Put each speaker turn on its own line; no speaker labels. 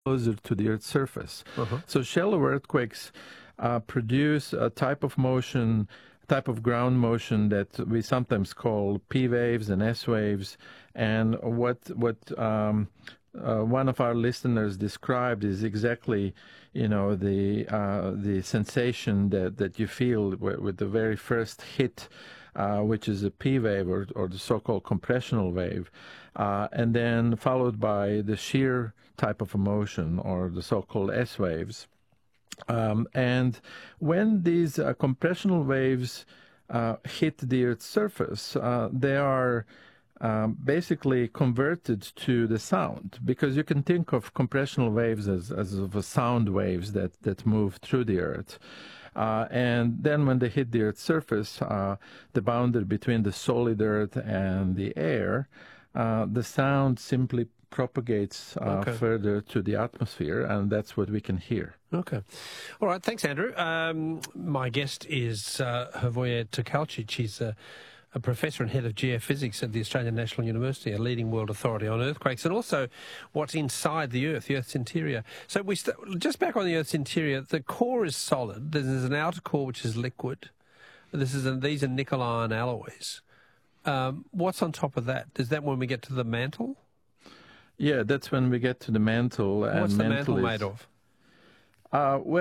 closer to the Earth's surface.
Uh-huh.
So shallow earthquakes produce a type of motion, type of ground motion that we sometimes call P waves and S waves. And what one of our listeners described is exactly, the sensation that you feel with the very first hit, which is a P wave or the so-called compressional wave, and then followed by the shear type of emotion or the so-called S waves. And when these compressional waves hit the Earth's surface, they are basically converted to the sound, because you can think of compressional waves as of a sound waves that move through the Earth. And then when they hit the Earth's surface, the boundary between the solid Earth and the air, the sound simply propagates further to the atmosphere, and that's what we can hear.
Okay. All right. Thanks, Andrew. My guest is Hrvoje Tkalčić. He's a professor and head of geophysics at the Australian National University, a leading world authority on earthquakes, and also what's inside the Earth, the Earth's interior. So just back on the Earth's interior, the core is solid. There's an outer core which is liquid. These are nickel-iron alloys. What's on top of that? Is that when we get to the mantle?
Yeah, that's when we get to the mantle.
What's the mantle made of?
Well,